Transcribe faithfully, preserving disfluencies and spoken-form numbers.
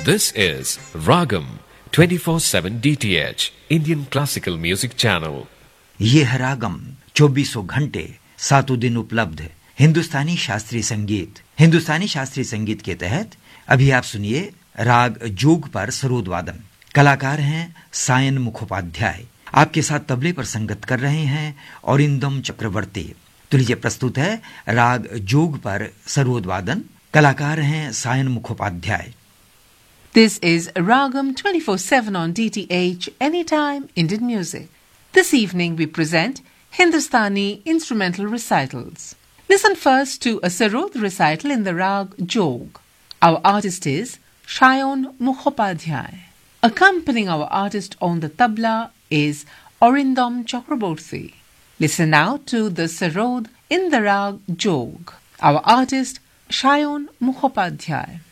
This is Ragam twenty-four seven D T H Indian Classical Music Channel. ये है रागम चौबीसों घंटे सातों दिन उपलब्ध हिंदुस्तानी शास्त्रीय संगीत। हिंदुस्तानी शास्त्रीय संगीत के तहत अभी आप सुनिए राग जोग पर सरोद वादन। कलाकार हैं सायन मुखोपाध्याय। आपके साथ तबले पर संगत कर रहे हैं औरिंदम चक्रवर्ती। तो लीजिए प्रस्तुत है राग जोग पर सरोद वादन। कलाकार हैं Sion Mukhopadhyay. This is Ragam twenty-four seven on D T H Anytime Indian Music. This evening we present Hindustani instrumental recitals. Listen first to a Sarod recital in the Rag Jog. Our artist is Shayon Mukhopadhyay. Accompanying our artist on the tabla is Orindam Chakraborty. Listen now to the Sarod in the Rag Jog. Our artist Shayon Mukhopadhyay.